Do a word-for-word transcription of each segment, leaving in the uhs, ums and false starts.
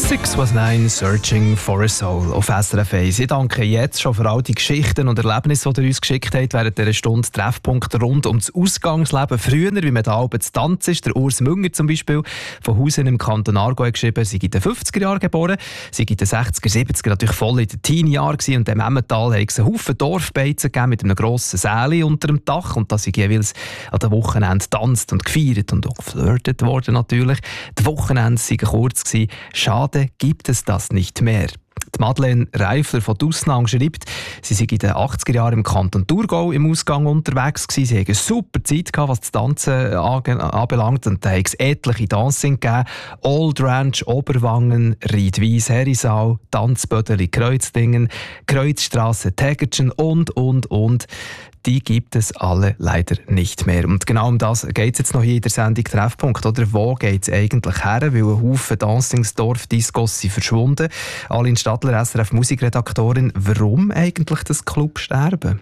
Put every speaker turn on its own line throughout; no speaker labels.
six was nine, Searching for a Soul auf S R F eins. Ich danke jetzt schon für all die Geschichten und Erlebnisse, die ihr uns geschickt habt während dieser Stunde. Treffpunkt rund um das Ausgangsleben früher, wie man da oben zu tanzen ist. Der Urs Münger zum Beispiel von Hausen im Kanton Aargau hat geschrieben, sie sei in den fünfziger Jahren geboren, sie sei in den sechziger, siebziger natürlich voll in den Teenie-Jahren gewesen, und im Emmental hat es einen Haufen Dorfbeizen gegeben mit einem grossen Säli unter dem Dach, und da sind jeweils an den Wochenenden getanzt und gefeiert und auch geflirtet worden natürlich. Die Wochenende waren kurz gewesen. Schade gibt es das nicht mehr. Die Madeleine Reifler von Dusnang schreibt, sie sei in den achtziger Jahren im Kanton Thurgau im Ausgang unterwegs gewesen. Sie hatten eine super Zeit gehabt, was das Tanzen anbelangt, und da hat es etliche Dancing gegeben. Old Ranch, Oberwangen, Riedwies, Herisau, Tanzbödeli, Kreuzdingen, Kreuzstrasse, Tägertschen und, und, und. Die gibt es alle leider nicht mehr. Und genau um das geht es jetzt noch hier in der Sendung Treffpunkt. Oder wo geht es eigentlich her? Weil ein Haufen Dancingsdorf-Discos sind verschwunden. Aline Stadler, S R F-Musikredaktorin. Warum eigentlich das Clubsterben?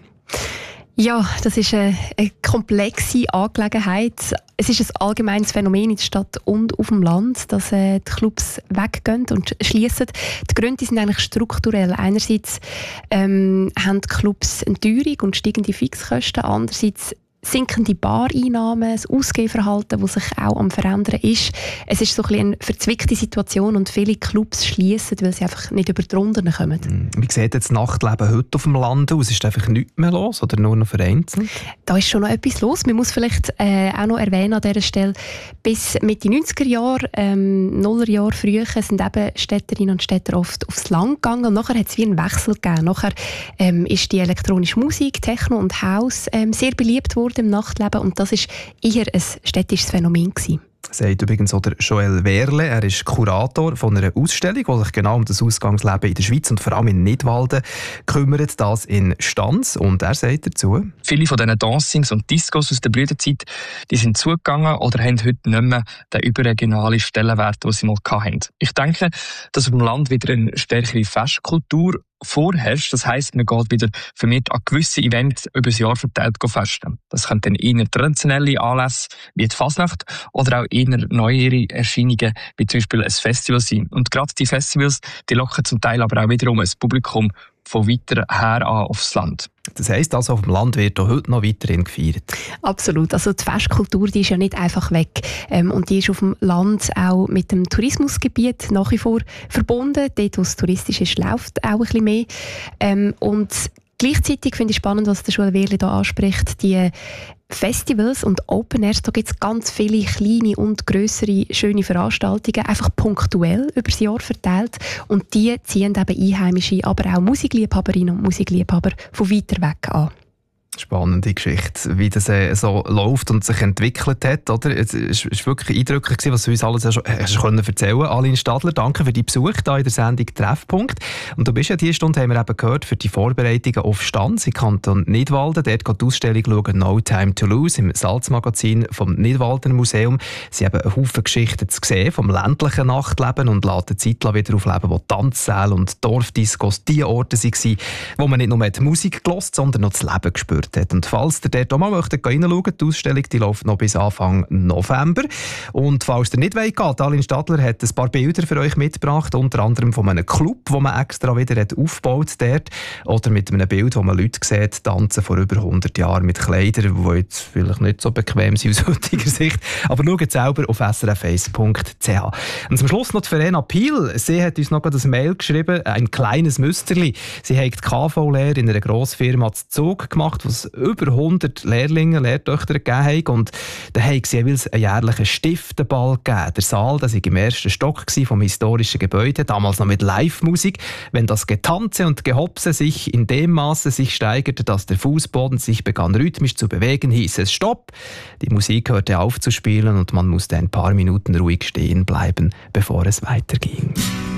Ja, das ist eine, eine komplexe Angelegenheit. Es ist ein allgemeines Phänomen in der Stadt und auf dem Land, dass äh, die Clubs weggehen und schließen. Die Gründe sind eigentlich strukturell. Einerseits ähm, haben die Clubs eine Teuerung und steigende Fixkosten. Andererseits sinkende Bareinnahmen, das Ausgehverhalten, das sich auch am Verändern ist. Es ist so ein bisschen eine verzwickte Situation und viele Clubs schließen, weil sie einfach nicht über die Runden kommen.
Wie sieht jetzt das Nachtleben heute auf dem Land aus? Ist einfach nichts mehr los oder nur noch vereinzelt?
Da ist schon noch etwas los. Man muss vielleicht äh, auch noch erwähnen an dieser Stelle, bis Mitte neunziger Jahre, ähm, Nullerjahre früher, sind eben Städterinnen und Städter oft aufs Land gegangen, und nachher hat es wie einen Wechsel gegeben. Nachher ähm, ist die elektronische Musik, Techno und House ähm, sehr beliebt worden im Nachtleben, und das war eher ein städtisches Phänomen gewesen.
Sagt übrigens auch der Joel Wehrle. Er ist Kurator von einer Ausstellung, die sich genau um das Ausgangsleben in der Schweiz und vor allem in Nidwalden kümmert, das in Stanz. Und er sagt dazu:
Viele von diesen Dancings und Discos aus der Blütezeit, die sind zugegangen oder haben heute nicht mehr den überregionalen Stellenwert, den sie mal hatten. Ich denke, dass auf dem Land wieder eine stärkere Festkultur vorherrscht. Das heisst, man geht wieder vermehrt an gewisse Events über das Jahr verteilt festen. Das können dann eher traditionelle Anlässe wie die Fasnacht oder auch eher neuere Erscheinungen wie zum Beispiel ein Festival sein. Und gerade die Festivals, die locken zum Teil aber auch wiederum ein Publikum von weiter her an aufs Land.
Das heisst also, auf dem Land wird auch heute noch weiterhin gefeiert?
Absolut. Also die Festkultur, die ist ja nicht einfach weg. Ähm, und die ist auf dem Land auch mit dem Tourismusgebiet nach wie vor verbunden. Dort, wo es touristisch ist, läuft auch ein bisschen mehr. Ähm, und gleichzeitig finde ich spannend, was der Joel Wehrle hier anspricht, die Festivals und Open Airs, da gibt es ganz viele kleine und grössere schöne Veranstaltungen, einfach punktuell über das Jahr verteilt, und die ziehen eben Einheimische, aber auch Musikliebhaberinnen und Musikliebhaber von weiter weg an.
Spannende Geschichte, wie das äh, so läuft und sich entwickelt hat. Oder? Es war wirklich eindrücklich, was du uns alles schon hast können erzählen. Aline Stadler, danke für deinen Besuch hier in der Sendung Treffpunkt. Und du bist ja diese Stunde, haben wir eben gehört, für die Vorbereitungen auf Stanz im Kanton Nidwalden. Dort geht die Ausstellung schauen, «No Time to Lose» im Salzmagazin vom Nidwalden Museum. Sie haben einen Haufen Geschichten zu sehen vom ländlichen Nachtleben und lassen die Zeit wieder aufleben, wo Tanzsäle und Dorfdiscos die Orte waren, wo man nicht nur die Musik gehört, sondern noch das Leben gespürt hat. Und falls ihr dort auch mal reinschauen möchtet, die Ausstellung die läuft noch bis Anfang November. Und falls ihr nicht wollt, Aline Stadler hat ein paar Bilder für euch mitgebracht, unter anderem von einem Club, den man extra wieder hat aufgebaut dort, oder mit einem Bild, wo man Leute sieht, tanzen vor über hundert Jahren mit Kleidern, die jetzt vielleicht nicht so bequem sind aus heutiger Sicht. Aber schaut selber auf s r f eins punkt c h. Und zum Schluss noch die Verena Piel. Sie hat uns noch ein Mail geschrieben, ein kleines Müsterli. Sie hat die K V-Lehre in einer Grossfirma zu Zug gemacht, wo es über hundert Lehrlinge, Lehrtöchter gegeben hat. Und da haben sie jeweils einen jährlichen Stiftenball gegeben. Der Saal, das war im ersten Stock vom historischen Gebäude, damals noch mit Live-Musik. Wenn das Getanze und Gehopse sich in dem Maße sich steigerte, dass der Fußboden sich begann rhythmisch zu bewegen, hieß es Stopp. Die Musik hörte auf zu spielen und man musste ein paar Minuten ruhig stehen bleiben, bevor es weiterging.